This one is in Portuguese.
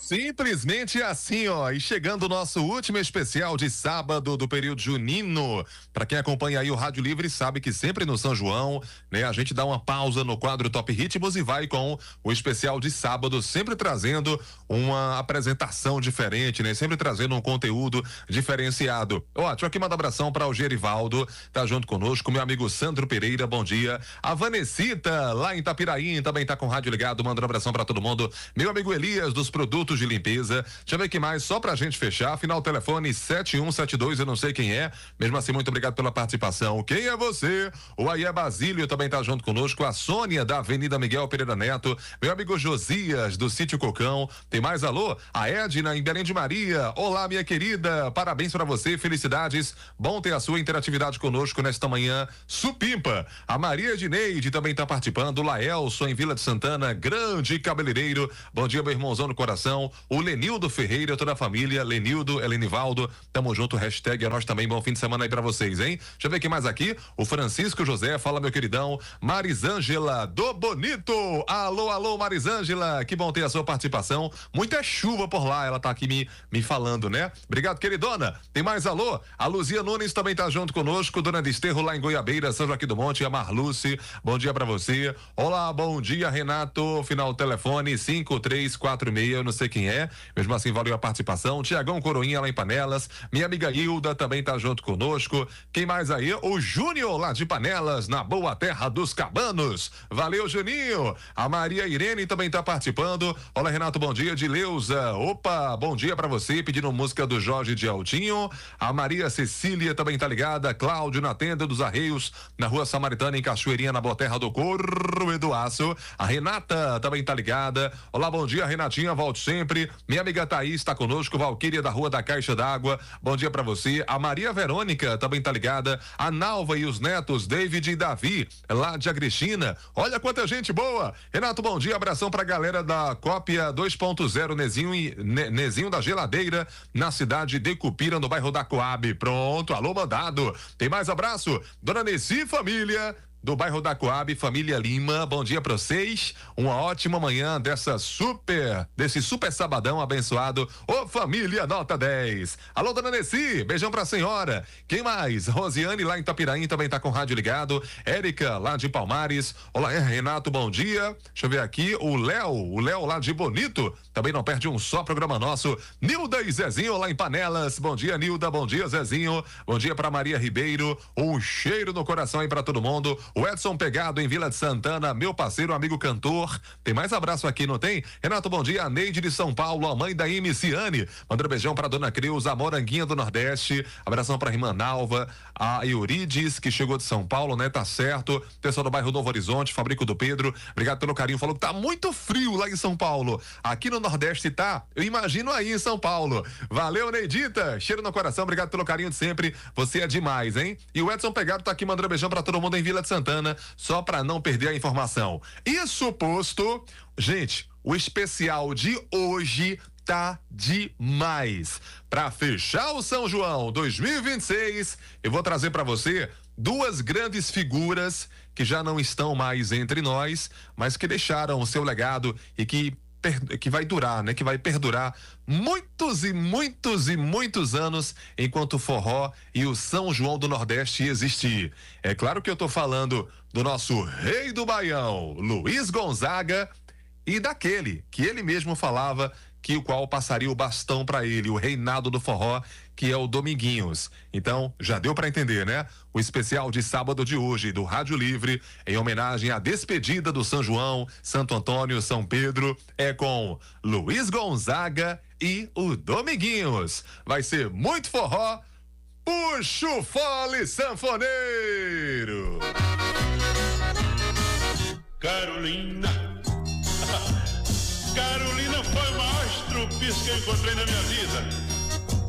Simplesmente assim, ó, e chegando o nosso último especial de sábado do período junino. Para quem acompanha aí o Rádio Livre sabe que sempre no São João, né, a gente dá uma pausa no quadro Top Ritmos e vai com o especial de sábado, sempre trazendo uma apresentação diferente, né? Sempre trazendo um conteúdo diferenciado. Ó, deixa eu aqui mandar um abração para o Gerivaldo, tá junto conosco, meu amigo Sandro Pereira, bom dia. A Vanessita, lá em Itapiraí, também tá com o rádio ligado, manda um abração para todo mundo. Meu amigo Elias, dos produtos de limpeza. Deixa eu ver aqui mais, só pra gente fechar. Final telefone 7172, eu não sei quem é. Mesmo assim, muito obrigado pela participação. Quem é você? O Aie Basílio também tá junto conosco. A Sônia, da Avenida Miguel Pereira Neto. Meu amigo Josias, do Sítio Cocão. Tem mais alô? A Edna, em Belém de Maria. Olá, minha querida. Parabéns pra você, felicidades. Bom ter a sua interatividade conosco nesta manhã supimpa. A Maria Edneide também tá participando. O Laelson, em Vila de Santana. Grande cabeleireiro. Bom dia, meu irmãozão no coração. O Lenildo Ferreira, toda a família, Lenildo, Elenivaldo, tamo junto, hashtag é nós também, bom fim de semana aí pra vocês, hein? Deixa eu ver quem mais aqui, o Francisco José, fala meu queridão, Marisângela do Bonito, alô Marisângela, que bom ter a sua participação, muita chuva por lá, ela tá aqui me falando, né? Obrigado, queridona, tem mais alô? A Luzia Nunes também tá junto conosco, Dona Desterro lá em Goiabeira, São Joaquim do Monte, a Marluce, bom dia pra você, olá, bom dia Renato, final telefone 5346, eu não sei quem é, mesmo assim valeu a participação. Tiagão Coroinha lá em Panelas, minha amiga Hilda também tá junto conosco. Quem mais aí? O Júnior lá de Panelas, na boa terra dos cabanos. Valeu, Juninho. A Maria Irene também tá participando. Olá, Renato, bom dia. De Leusa, opa, bom dia pra você, pedindo música do Jorge de Altinho. A Maria Cecília também tá ligada. Cláudio na Tenda dos Arreios, na Rua Samaritana, em Cachoeirinha, na boa terra do Corro do Aço. A Renata também tá ligada. Olá, bom dia, Renatinha, volte sempre. Minha amiga Thaís está conosco, Valquíria da Rua da Caixa d'Água, bom dia pra você. A Maria Verônica também tá ligada. A Nalva e os netos, David e Davi, lá de Agrestina. Olha quanta gente boa. Renato, bom dia, abração pra galera da Cópia 2.0 Nezinho da Geladeira, na cidade de Cupira, no bairro da Coab. Pronto, alô mandado. Tem mais abraço? Dona Nessi, família do bairro da Coab, família Lima, bom dia pra vocês, uma ótima manhã desse super sabadão abençoado, ô família nota 10, alô dona Nessi, beijão pra senhora, quem mais? Rosiane lá em Itapiraí também tá com o rádio ligado, Érica lá de Palmares, olá Renato, bom dia, deixa eu ver aqui, o Léo lá de Bonito, também não perde um só programa nosso, Nilda e Zezinho lá em Panelas, bom dia Nilda, bom dia Zezinho, bom dia pra Maria Ribeiro, um cheiro no coração aí pra todo mundo. O Edson Pegado em Vila de Santana, meu parceiro, amigo cantor. Tem mais abraço aqui, não tem? Renato, bom dia. A Neide de São Paulo, a mãe da Imiciane. Manda um beijão pra Dona Creuza, a Moranguinha do Nordeste. Abração pra irmã Nalva, a Eurides, que chegou de São Paulo, né? Tá certo. Pessoal do bairro Novo Horizonte, Fabrico do Pedro. Obrigado pelo carinho. Falou que tá muito frio lá em São Paulo. Aqui no Nordeste tá, eu imagino aí em São Paulo. Valeu, Neidita. Cheiro no coração. Obrigado pelo carinho de sempre. Você é demais, hein? E o Edson Pegado tá aqui mandando um beijão pra todo mundo em Vila de Santana. Só para não perder a informação. Isso posto, gente, o especial de hoje tá demais. Para fechar o São João 2026, eu vou trazer para você duas grandes figuras que já não estão mais entre nós, mas que deixaram o seu legado e que vai durar, né? Que vai perdurar muitos e muitos e muitos anos enquanto o forró e o São João do Nordeste existir. É claro que eu tô falando do nosso rei do Baião, Luiz Gonzaga, e daquele que ele mesmo falava que o qual passaria o bastão para ele, o reinado do forró, que é o Dominguinhos. Então, já deu para entender, né? O especial de sábado de hoje do Rádio Livre, em homenagem à despedida do São João, Santo Antônio, São Pedro, é com Luiz Gonzaga e o Dominguinhos. Vai ser muito forró. Puxa o fole, sanfoneiro! Carolina foi o maior estrupício que eu encontrei na minha vida.